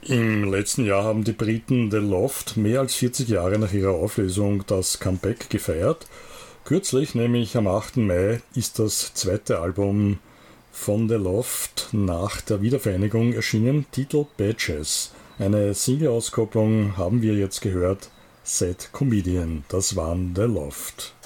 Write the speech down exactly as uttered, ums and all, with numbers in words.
Im letzten Jahr haben die Briten The Loft mehr als vierzig Jahre nach ihrer Auflösung das Comeback gefeiert. Kürzlich, nämlich am achten Mai, ist das zweite Album von The Loft nach der Wiedervereinigung erschienen, Titel Badges. Eine Single-Auskopplung haben wir jetzt gehört, Sad Comedian, das waren The Loft.